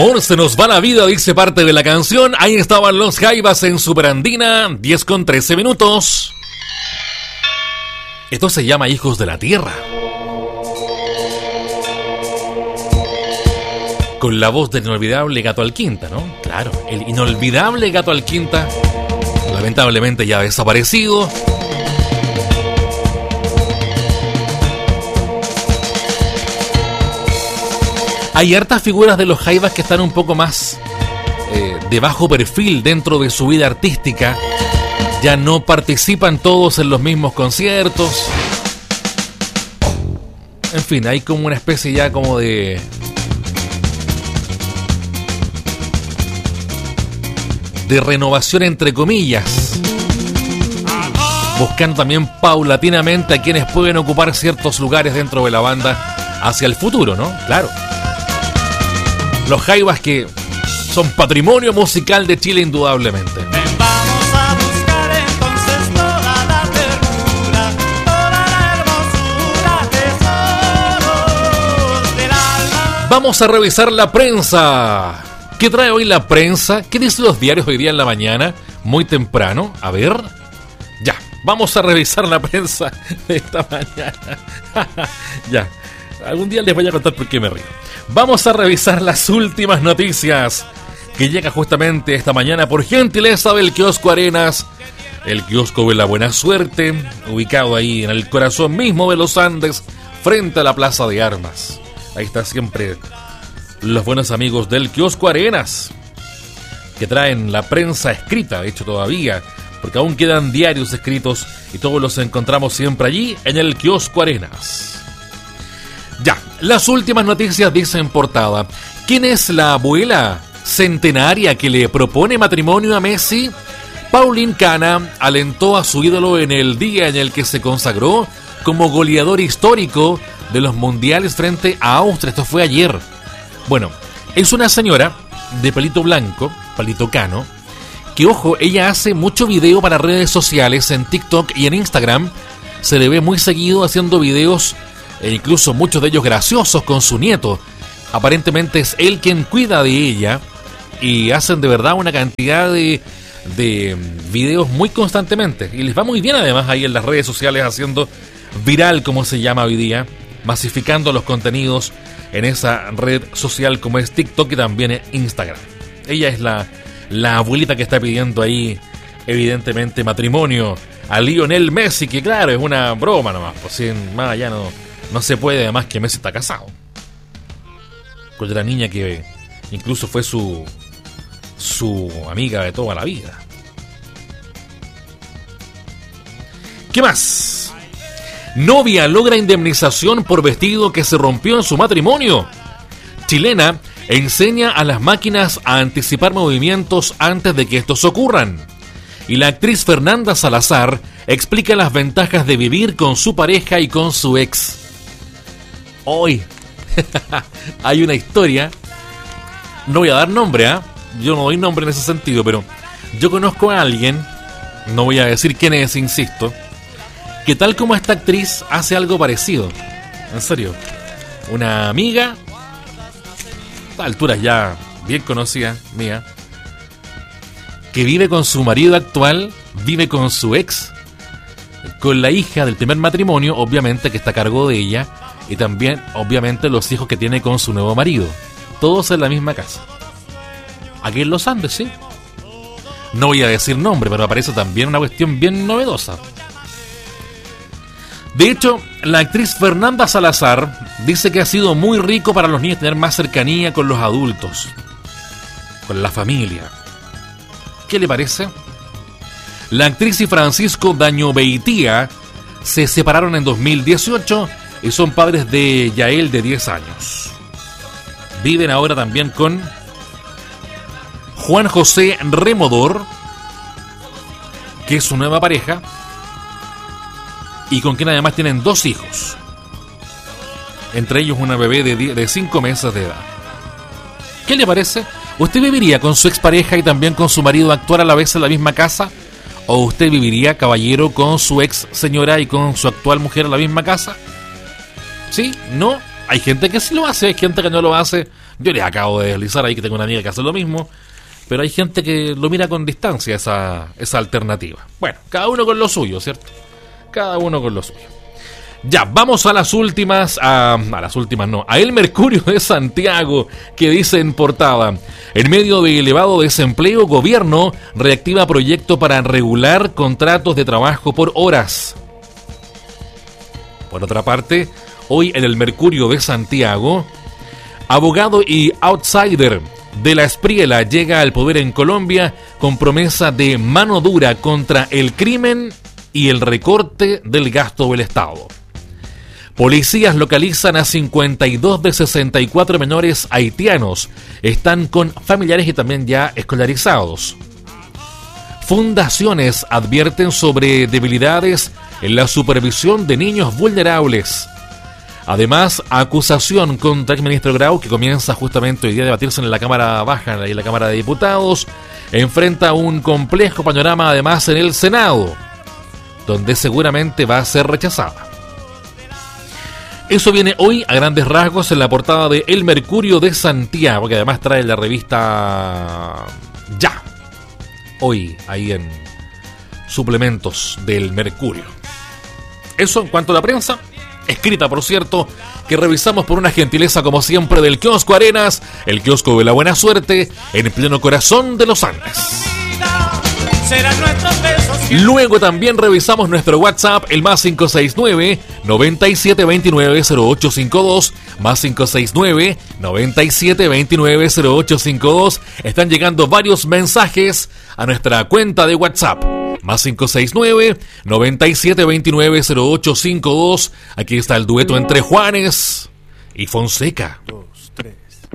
amor se nos va la vida, dice parte de la canción. Ahí estaban los Jaivas en Superandina, 10:13. Esto se llama Hijos de la Tierra. Con la voz del inolvidable Gato Alquinta, ¿no? Claro, el inolvidable Gato Alquinta, lamentablemente ya desaparecido. Hay hartas figuras de los Jaivas que están un poco más de bajo perfil dentro de su vida artística. Ya no participan todos en los mismos conciertos. En fin, hay como una especie ya como de renovación entre comillas, buscando también paulatinamente a quienes pueden ocupar ciertos lugares dentro de la banda hacia el futuro, ¿no? Claro. Los Jaivas que son patrimonio musical de Chile indudablemente. Vamos a buscar entonces toda la ternura, toda la hermosura, tesoros del alma. Vamos a revisar la prensa. ¿Qué trae hoy la prensa? ¿Qué dicen los diarios hoy día en la mañana? Muy temprano. A ver. Ya, vamos a revisar la prensa de esta mañana. Ya, algún día les voy a contar por qué me río. Vamos a revisar las últimas noticias que llega justamente esta mañana por gentileza del kiosco Arenas, el kiosco de la buena suerte, ubicado ahí en el corazón mismo de los Andes, frente a la Plaza de Armas. Ahí está siempre los buenos amigos del kiosco Arenas, que traen la prensa escrita, de hecho todavía, porque aún quedan diarios escritos y todos los encontramos siempre allí en el kiosco Arenas. Ya, las últimas noticias dicen portada: ¿quién es la abuela centenaria que le propone matrimonio a Messi? Paulín Cana alentó a su ídolo en el día en el que se consagró como goleador histórico de los mundiales frente a Austria. Esto fue ayer. Bueno, es una señora de pelito blanco, pelito cano, que, ojo, ella hace mucho video para redes sociales, en TikTok y en Instagram. Se le ve muy seguido haciendo videos, e incluso muchos de ellos graciosos, con su nieto. Aparentemente es él quien cuida de ella, y hacen de verdad una cantidad de videos muy constantemente. Y les va muy bien además ahí en las redes sociales, haciendo viral, como se llama hoy día, masificando los contenidos en esa red social como es TikTok y también en Instagram. Ella es la abuelita que está pidiendo ahí, evidentemente, matrimonio a Lionel Messi, que claro, es una broma nomás, pues si más allá no se puede, además que Messi está casado con la niña que incluso fue su amiga de toda la vida. ¿Qué más? Novia logra indemnización por vestido que se rompió en su matrimonio. Chilena enseña a las máquinas a anticipar movimientos antes de que estos ocurran. Y la actriz Fernanda Salazar explica las ventajas de vivir con su pareja y con su ex. Hoy hay una historia, no voy a dar nombre, yo no doy nombre en ese sentido, pero yo conozco a alguien, no voy a decir quién es, insisto, que tal como esta actriz hace algo parecido. En serio, una amiga a alturas ya bien conocida mía, que vive con su marido actual, vive con su ex, con la hija del primer matrimonio, obviamente, que está a cargo de ella, y también obviamente los hijos que tiene con su nuevo marido, todos en la misma casa, aquí en los Andes, sí. No voy a decir nombre, pero me parece también una cuestión bien novedosa. De hecho, la actriz Fernanda Salazar dice que ha sido muy rico para los niños tener más cercanía con los adultos, con la familia. ¿Qué le parece? La actriz y Francisco Dañobeitía se separaron en 2018 y son padres de Yael, de 10 años. Viven ahora también con Juan José Remodor, que es su nueva pareja, y con quien además tienen 2 hijos, entre ellos una bebé de 5 meses de edad. ¿Qué le parece? ¿Usted viviría con su expareja y también con su marido actual a la vez en la misma casa? ¿O usted viviría, caballero, con su ex señora y con su actual mujer en la misma casa? ¿Sí? ¿No? Hay gente que sí lo hace, hay gente que no lo hace. Yo les acabo de deslizar ahí que tengo una amiga que hace lo mismo, pero hay gente que lo mira con distancia esa alternativa. Bueno, cada uno con lo suyo, ¿cierto? Cada uno con lo suyo. Ya, vamos a las últimas, a El Mercurio de Santiago, que dice en portada: en medio de elevado desempleo, gobierno reactiva proyecto para regular contratos de trabajo por horas. Por otra parte, hoy en El Mercurio de Santiago, abogado y outsider de la Espriela llega al poder en Colombia con promesa de mano dura contra el crimen y el recorte del gasto del Estado. Policías localizan a 52 de 64 menores haitianos. Están con familiares y también ya escolarizados. Fundaciones advierten sobre debilidades en la supervisión de niños vulnerables. Además, acusación contra el ministro Grau, que comienza justamente hoy día a debatirse en la Cámara Baja y en la Cámara de Diputados, enfrenta un complejo panorama además en el Senado, donde seguramente va a ser rechazada. Eso viene hoy a grandes rasgos en la portada de El Mercurio de Santiago, que además trae la revista Ya, hoy ahí en suplementos del Mercurio. Eso en cuanto a la prensa, escrita por cierto, que revisamos por una gentileza como siempre del Kiosco Arenas, el kiosco de la buena suerte, en pleno corazón de los Andes. Luego también revisamos nuestro WhatsApp, el más 569-9729-0852, más 569-9729-0852. Están llegando varios mensajes a nuestra cuenta de WhatsApp, más 569-9729-0852. Aquí está el dueto entre Juanes y Fonseca.